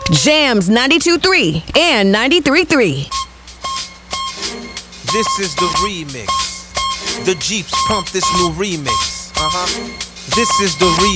Jams 92.3 and 93.3. This is the remix. The Jeeps pump this new remix. This is the remix.